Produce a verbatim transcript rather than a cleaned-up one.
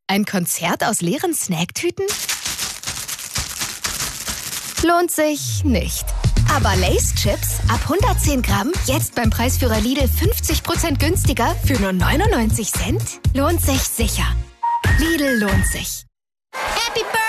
Ein Konzert aus leeren Snacktüten? Lohnt sich nicht. Aber Lay's Chips ab hundertzehn Gramm, jetzt beim Preisführer Lidl fünfzig Prozent günstiger für nur neunundneunzig Cent? Lohnt sich sicher. Lidl lohnt sich. Happy Birthday!